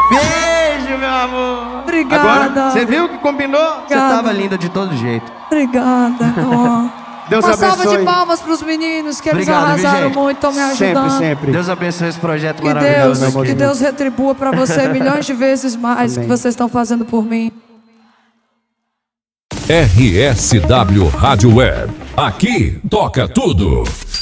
Beijo, meu amor. Obrigada. Agora, você viu que combinou? Você Obrigada. tava linda de todo jeito. Obrigada. Deus Uma abençoe. salva de palmas pros meninos, que Obrigado, eles arrasaram viu, gente? muito, estão me ajudando. Sempre, sempre. Deus abençoe esse projeto Que maravilhoso. Deus, meu que amor. Deus retribua pra você milhões de vezes mais que vocês estão fazendo por mim. RSW Rádio Web. Aqui toca tudo.